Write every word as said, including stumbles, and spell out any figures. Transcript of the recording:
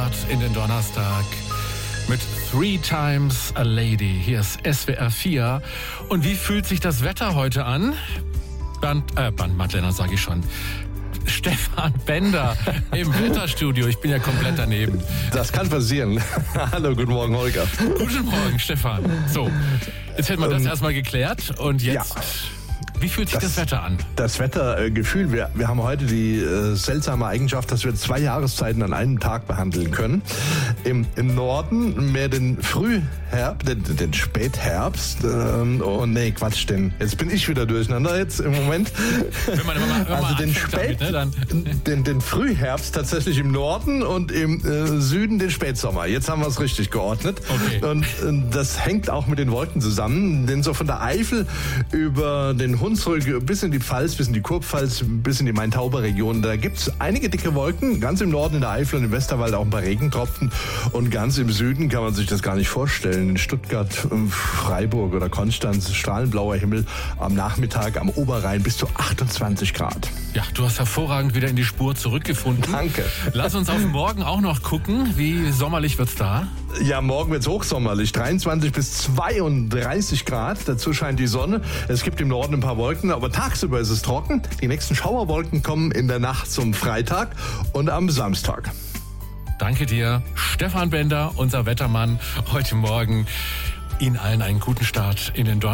In den Donnerstag mit Three Times a Lady. Hier ist S W R vier. Und wie fühlt sich das Wetter heute an? Band, äh, Bandmadlenner sage ich schon. Stefan Bender im Wetterstudio. Ich bin ja komplett daneben. Das kann passieren. Hallo, guten Morgen, Holger. Guten Morgen, Stefan. So, jetzt hätten wir das ähm, erstmal geklärt. Und jetzt... Ja. Wie fühlt sich das, das Wetter an? Das Wettergefühl, äh, wir, wir haben heute die äh, seltsame Eigenschaft, dass wir zwei Jahreszeiten an einem Tag behandeln können. Im, im Norden mehr den Frühherbst, den, den Spätherbst, ähm, oh nee, Quatsch, denn jetzt bin ich wieder durcheinander jetzt im Moment. Wenn man, wenn man, wenn man also den, Spät, damit, ne, dann. Den, den Frühherbst tatsächlich im Norden und im äh, Süden den Spätsommer. Jetzt haben wir es richtig geordnet. Okay. Und äh, das hängt auch mit den Wolken zusammen, denn so von der Eifel über den Hunsrück bis in die Pfalz, bis in die Kurpfalz, bis in die Main-Tauber-Region. Da gibt es einige dicke Wolken. Ganz im Norden in der Eifel und im Westerwald auch ein paar Regentropfen. Und ganz im Süden kann man sich das gar nicht vorstellen. In Stuttgart, Freiburg oder Konstanz, strahlenblauer Himmel. Am Nachmittag am Oberrhein bis zu achtundzwanzig Grad. Ja, du hast hervorragend wieder in die Spur zurückgefunden. Danke. Lass uns auf morgen auch noch gucken. Wie sommerlich wird's da? Ja, morgen wird's hochsommerlich. dreiundzwanzig bis zweiunddreißig Grad. Dazu scheint die Sonne. Es gibt im Norden ein paar Wolken, aber tagsüber ist es trocken. Die nächsten Schauerwolken kommen in der Nacht zum Freitag und am Samstag. Danke dir, Stefan Bender, unser Wettermann, heute Morgen. Ihnen allen einen guten Start in den Donnerstag.